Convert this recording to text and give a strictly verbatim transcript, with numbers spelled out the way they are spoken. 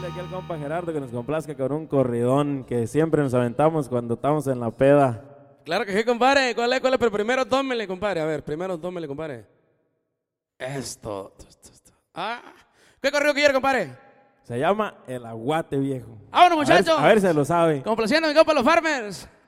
Dile aquí al compa Gerardo que nos complazca con un corridón que siempre nos aventamos cuando estamos en la peda. Claro que sí, compadre. ¿Cuál es, cuál es? Pero primero tómele, compadre. A ver, primero tómele, compadre. Esto. esto, esto. Ah, ¿qué corrido quiere, compadre? Se llama El Aguate Viejo. ¡Vámonos, muchachos! A ver, a ver si lo sabe. Complaciendo a mi compa los Farmers.